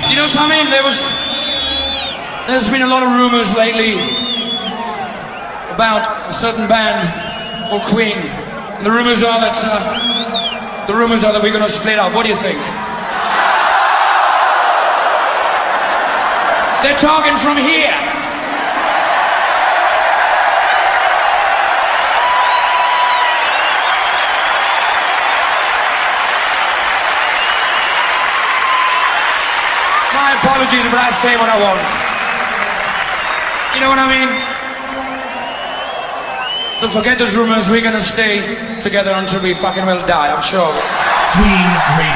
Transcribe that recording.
You know something? There's been a lot of rumors lately about a certain band called Queen. And the rumors are that we're gonna split up. What do you think? They're talking from here. My apologies, but I say what I want. You know what I mean? So forget those rumors, we're gonna stay together until we fucking well die, I'm sure. Queen Radio.